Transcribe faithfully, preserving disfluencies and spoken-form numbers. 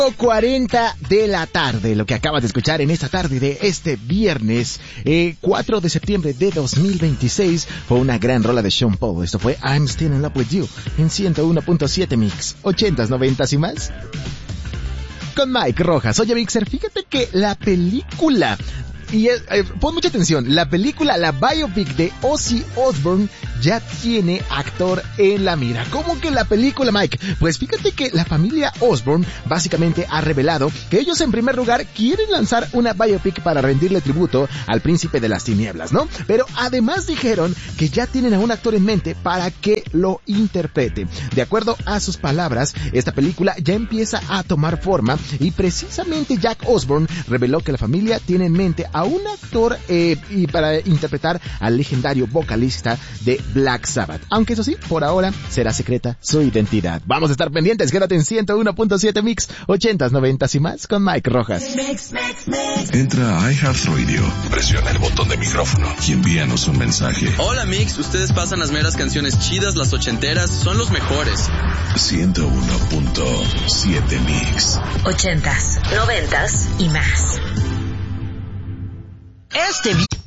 cuarenta de la tarde, lo que acabas de escuchar en esta tarde de este viernes eh, cuatro de septiembre de dos mil veintiséis fue una gran rola de Sean Paul. Esto fue I'm Still in Love With You en ciento uno punto siete Mix, ochentas, noventas y más con Mike Rojas. Oye, Mixer, fíjate que la película y eh, pon mucha atención, la película, la biopic de Ozzy Osbourne ya tiene actor en la mira. ¿Cómo que la película, Mike? Pues fíjate que la familia Osbourne básicamente ha revelado que ellos en primer lugar quieren lanzar una biopic para rendirle tributo al príncipe de las tinieblas, ¿no? Pero además dijeron que ya tienen a un actor en mente para que lo interprete. De acuerdo a sus palabras, esta película ya empieza a tomar forma y precisamente Jack Osbourne reveló que la familia tiene en mente a un actor eh, y para interpretar al legendario vocalista de Black Sabbath. Aunque eso sí, por ahora será secreta su identidad. Vamos a estar pendientes, quédate en ciento uno punto siete Mix, ochentas, noventas y más con Mike Rojas. Mix, mix, mix. Entra a iHeartRadio, presiona el botón de micrófono y envíanos un mensaje. Hola Mix, ustedes pasan las meras canciones chidas, las ochenteras, son los mejores. ciento uno punto siete Mix. Ochentas, noventas y más. Este